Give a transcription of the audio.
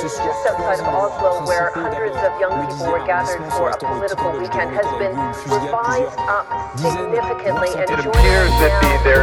just outside of Oslo, where hundreds of young people were gathered for a political weekend, has been revised up significantly. And it appears that there